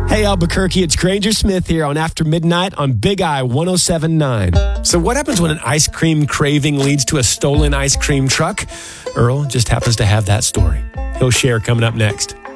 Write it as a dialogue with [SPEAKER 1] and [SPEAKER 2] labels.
[SPEAKER 1] Hey, Albuquerque, it's Granger Smith here on After Midnight on Big I 107.9. So what happens when an ice cream craving leads to a stolen ice cream truck? Earl just happens to have that story. He'll share coming up next.